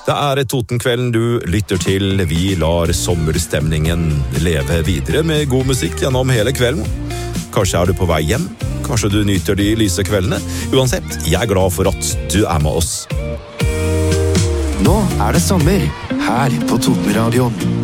Det Totenkvelden du lytter til. Vi lar sommerstemningen leve videre med god musikk gjennom hele kvelden. Kanskje du på vei hjem, kanskje du nyter de lyse kveldene. Uansett, jeg glad for at du med oss. Nå det sommer, her på Totenradioen.